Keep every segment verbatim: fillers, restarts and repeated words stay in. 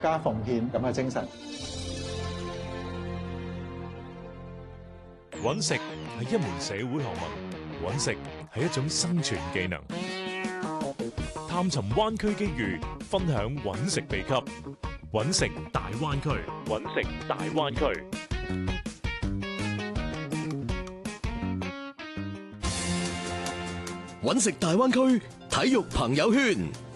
加奉獻咁嘅精神。 揾食係一門社會學問，揾食係一種生存技能。探尋灣區機遇，分享揾食秘笈。揾食大灣區，揾食大灣區。 揾食大灣區體育朋友圈。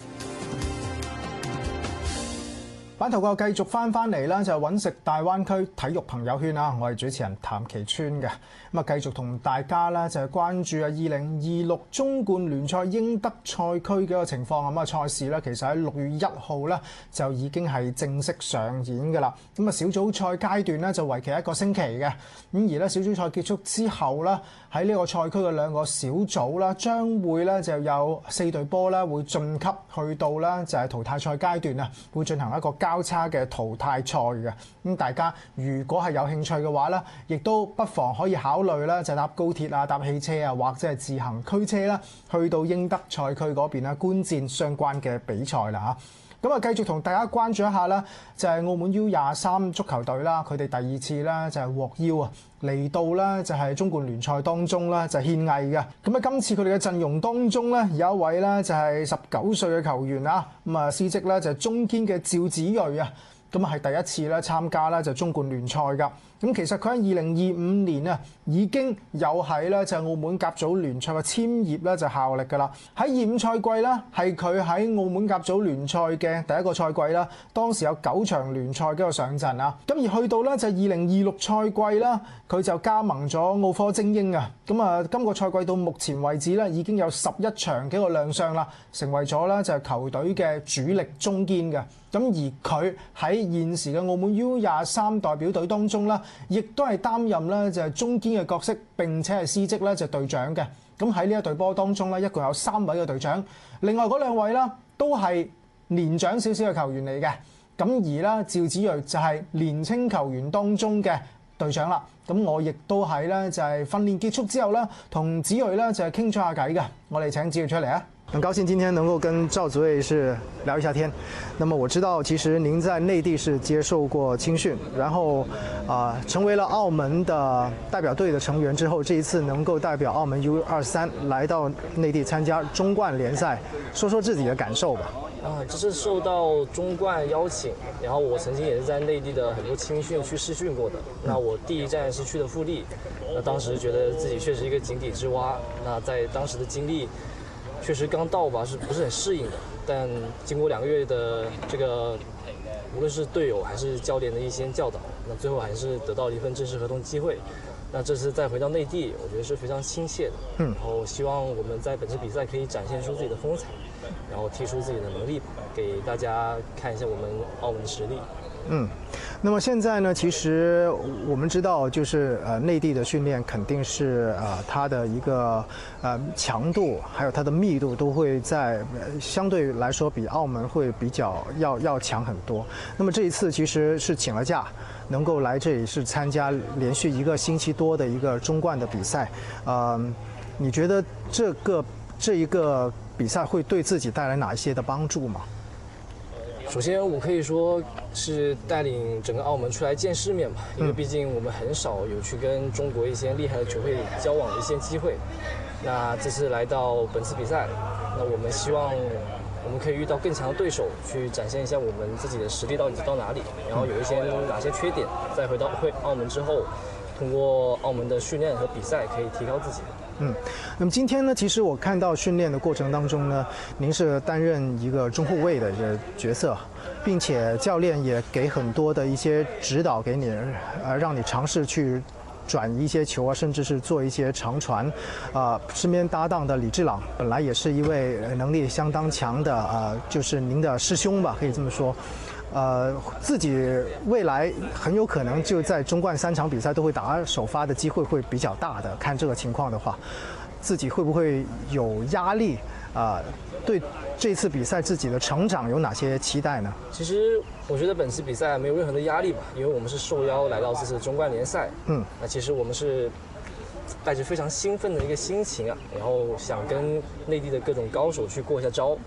版頭個繼續翻翻嚟啦，就係揾食大灣區體育朋友圈啊！我係主持人譚其川嘅，咁啊繼續同大家咧就係關注啊二零二六中冠聯賽英德賽區嘅一個情況。咁啊賽事咧其實喺六月一號咧就已經係正式上演㗎啦。咁啊小組賽階段咧就為期一個星期嘅，咁而咧小組賽結束之後咧喺呢個賽區嘅兩個小組啦，將會咧就有四隊波咧會晉級去到咧就係淘汰賽階段啊，會進行一個交叉嘅淘汰賽嘅。咁大家如果係有興趣嘅話咧，亦都不妨可以考慮咧，就搭高鐵啊、搭汽車啊，或者係自行驅車啦，去到英德賽區嗰邊咧觀戰相關嘅比賽啦嚇。咁啊，繼續同大家關注一下啦，就係澳門 U 廿三足球隊啦，佢哋第二次咧就係獲邀啊嚟到咧就係中冠聯賽當中咧就獻藝嘅。咁啊，今次佢哋嘅陣容當中咧有一位咧就係十九歲嘅球員啊，咁啊司職咧就係中堅嘅趙子睿啊。咁啊係第一次咧參加咧就中冠聯賽㗎。咁其實佢喺二零二五年啊已經有喺咧就澳門甲組聯賽嘅簽葉咧就效力㗎啦。喺二五賽季咧係佢喺澳門甲組聯賽嘅第一個賽季啦，當時有九場聯賽嘅上陣啊。咁而去到咧就二零二六賽季啦，佢就加盟咗奧科精英啊。咁啊今個賽季到目前為止咧已經有十一場嘅一個亮相啦，成為咗咧就係球隊嘅主力中堅嘅。咁而佢喺現時嘅澳門 U 廿三代表隊當中啦，亦都係擔任咧就係中堅嘅角色，並且係司職咧就隊長嘅。咁喺呢一隊波當中咧，一共有三位嘅隊長，另外嗰兩位啦都係年長少少嘅球員嚟嘅。咁而啦趙子睿就係年青球員當中嘅隊長啦。咁我亦都喺咧就係訓練結束之後啦，同子睿咧就係傾咗下偈嘅。我哋請子睿出嚟啊！很高興今天能夠跟趙子睿是聊一下天。那麼我知道其實您在內地是接受過青訓，然後啊、呃、成為了澳門的代表隊的成員之後，這一次能夠代表澳門 U 二三來到內地參加中冠聯賽，說說自己的感受吧。 啊，這是受到中冠邀請，然後我曾經也是在內地的很多青訓去試訓過的。那我第一站是去的富力，那當時覺得自己確實一個井底之蛙。那在當時的經歷，確實剛到吧，是不是很適應的？但經過兩個月的這個，無論是隊友還是教練的一些教導，那最後還是得到了一份正式合同機會。那這次再回到內地，我覺得是非常親切的。嗯，然後希望我們在本次比賽可以展現出自己的風采，然後踢出自己的能力，給大家看一下我們澳門的實力。 嗯，那麼現在呢，其實我們知道，就是呃內地的訓練肯定是呃它的一個呃強度，還有它的密度都會在、呃、相對來說比澳門會比較要要強很多。那麼這一次其實是請了假，能夠來這裡是參加連續一個星期多的一個中冠的比賽。呃，你覺得這個這一個比賽會對自己帶來哪一些的幫助嗎？ 首先，我可以說是帶領整個澳門出來見世面吧，因為畢竟我們很少有去跟中國一些厲害的球會交往的一些機會。那這次來到本次比賽，那我們希望我們可以遇到更強的對手，去展現一下我們自己的實力到底到哪裡，然後有一些哪些缺點，再回到會澳門之後，通過澳門的訓練和比賽可以提高自己。 嗯，那麼今天呢，其實我看到訓練的過程當中呢，您是擔任一個中後衛的一個角色，並且教練也給很多的一些指導給你，呃，讓你嘗試去轉一些球啊，甚至是做一些長傳。啊、呃，身邊搭檔的李智朗本來也是一位能力相當強的，啊、呃，就是您的師兄吧，可以這麼說。呃，自己未來很有可能就在中冠三場比賽都會打首發的機會會比較大的。看這個情況的話，自己會不會有壓力？啊、呃，對這次比賽自己的成長有哪些期待呢？ 其實我覺得本次比賽沒有任何的壓力吧，因為我們是受邀來到這次中冠聯賽。嗯，那其實我們是帶着非常興奮的一個心情啊，然後想跟內地的各種高手去過一下招。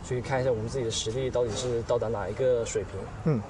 去看一下我们自己的实力到底是到达哪一个水平。 嗯，